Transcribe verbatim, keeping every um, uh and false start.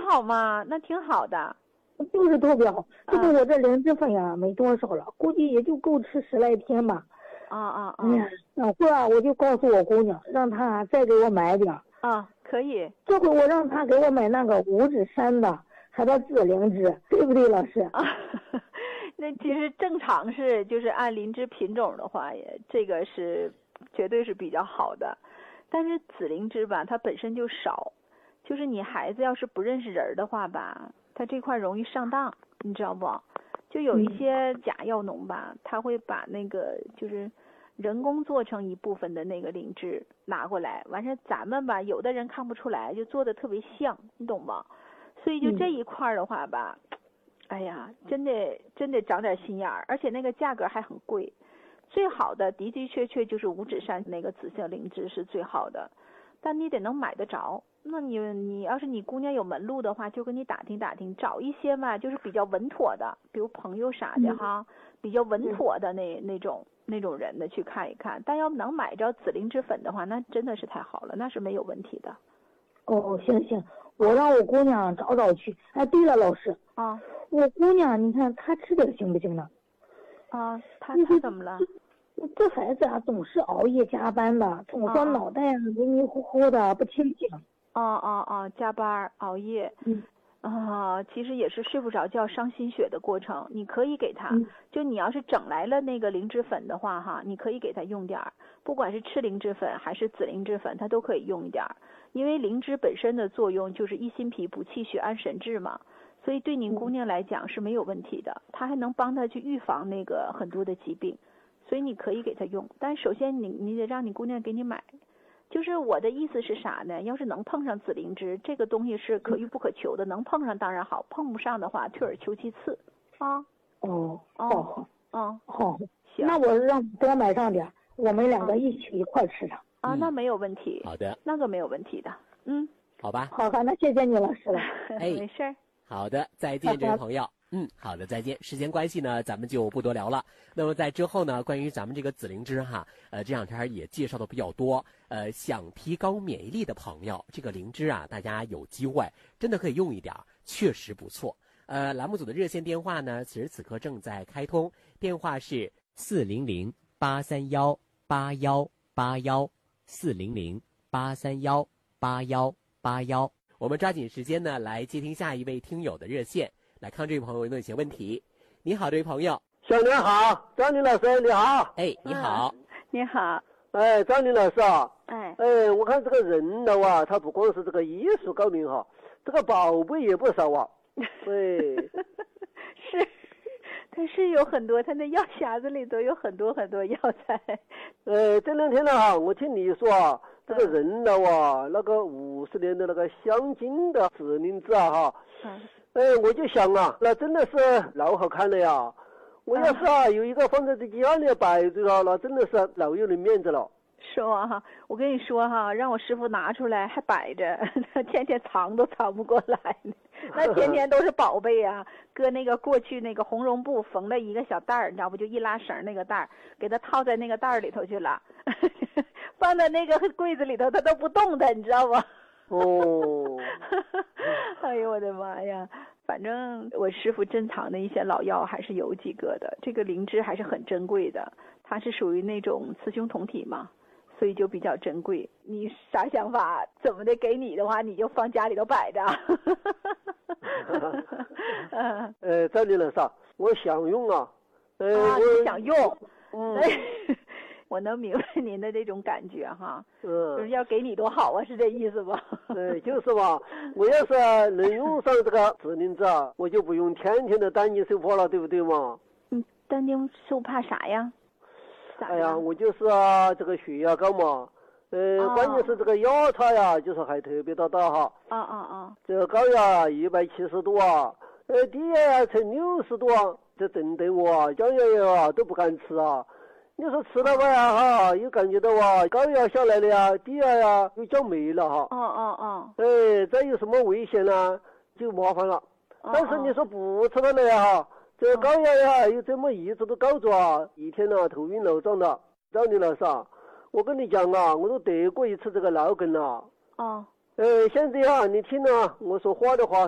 好嘛，那挺好的。 就是特别好。这个我这灵芝粉呀没多少了，估计也就够吃十来天吧。 啊啊啊！ 等会儿啊，我就告诉我姑娘，让她再给我买点儿。 啊，可以。 这回我让她给我买那个五指山的，还有紫灵芝，对不对，老师？ 啊，那其实正常是就是按灵芝品种的话，也这个是绝对是比较好的。但是紫灵芝吧，它本身就少，就是你孩子要是不认识人的话吧，他这块容易上当，你知道不？就有一些假药农吧，他会把那个就是人工做成一部分的那个灵芝拿过来，完事咱们吧，有的人看不出来，就做的特别像，你懂吗？所以就这一块的话吧，嗯、哎呀，真得真得长点心眼儿，而且那个价格还很贵。最好的的的确确就是五指山那个紫色灵芝是最好的，但你得能买得着。那你你要是你姑娘有门路的话，就跟你打听打听，找一些嘛，就是比较稳妥的，比如朋友啥的哈，嗯、比较稳妥的那那种那种人的去看一看。但要能买着紫灵芝粉的话，那真的是太好了，那是没有问题的。 哦，行行，我让我姑娘找找去。哎，对了，老师啊， 我姑娘，你看她吃点行不行呢？ 啊，她她怎么了？ 这孩子啊，总是熬夜加班的，总说脑袋迷迷糊糊的，不清醒。 哦哦哦，加班熬夜， 嗯， 啊，其实也是睡不着觉、伤心血的过程。你可以给他， 嗯、 就你要是整来了那个灵芝粉的话，哈，你可以给他用点儿，不管是吃灵芝粉还是紫灵芝粉，他都可以用一点儿。因为灵芝本身的作用就是益心脾、补气血、安神志嘛，所以对您姑娘来讲是没有问题的，它还能帮她去预防那个很多的疾病，所以你可以给她用。但首先你你得让你姑娘给你买。就是我的意思是啥呢？要是能碰上紫灵芝，这个东西是可遇不可求的，能碰上当然好，碰不上的话退而求其次啊。 哦， 好好， 嗯， 好， 行， 那我让多买上点，我们两个一起一块吃上啊，那没有问题。 好的， 那个没有问题的，嗯， 好吧。 好好，那谢谢你老师了。 哎， 没事儿。 好的，再见，这位朋友。嗯，好的，再见。时间关系呢，咱们就不多聊了。那么在之后呢，关于咱们这个紫灵芝哈，呃，这两天也介绍的比较多。呃，想提高免疫力的朋友，这个灵芝啊，大家有机会真的可以用一点，确实不错。呃，栏目组的热线电话呢，此时此刻正在开通，电话是四零零八三幺八幺八幺四零零八三幺八幺八幺。我们抓紧时间呢，来接听下一位听友的热线。来看这位朋友问一些问题。你好，这位朋友。 小林好，张林老师你好。 哎，你好。 嗯、你好。 哎，张林老师啊。 哎。 哎，我看这个人的话，他不光是这个医术高明哈，这个宝贝也不少啊。对。 是，他是有很多，他那药匣子里头有很多很多药材。 呃，这两天呢哈，我听你说啊，这个人的话，嗯、那个五十年的那个香精的紫灵芝啊哈。嗯。哎，我就想啊，那真的是老好看了呀！我要是啊、嗯、有一个放在这家里摆着了，那真的是老有人面子了。 是吗？哈，我跟你说哈，让我师傅拿出来还摆着，天天藏都藏不过来呢。那天天都是宝贝啊，搁那个过去那个红绒布缝了一个小袋儿，你知道不？就一拉绳那个袋儿，给它套在那个袋儿里头去了，放在那个柜子里头，它都不动的，你知道不？ 哦， 哎呦我的妈呀！反正我师傅珍藏的一些老药还是有几个的，这个灵芝还是很珍贵的，它是属于那种雌雄同体嘛，所以就比较珍贵。你啥想法？怎么的？给你的话，你就放家里头摆着。 呃，张林老师，我想用啊。呃， 啊，你想用？ 嗯。 我能明白您的这种感觉哈， 嗯， 就是要给你多好啊，是这意思吧？ 对，就是吧。我要是能用上这个紫灵芝啊，我就不用天天的担惊受怕了，对不对嘛？ 嗯，担惊受怕啥呀？ 哎呀，我就是啊，这个血压高嘛，呃，哦、关键是这个压差呀，就是还特别的大哈。 啊啊啊！ 这个高压一百七十度啊，呃，低压成六十度啊，这震得我啊，降压药啊都不敢吃啊。你说吃了吧呀哈，又感觉到哇高压下来了呀，低压呀又降没了哈。 哦哦哦。 哎，这有什么危险呢？就麻烦了。哦、但是你说不吃它了呀哈，这高压呀又这么一直都高着啊，一天呢头晕脑胀的。张林老师啊，我跟你讲啊，我都得过一次这个脑梗了。 哦。 呃，现在啊，你听啊，我说话的话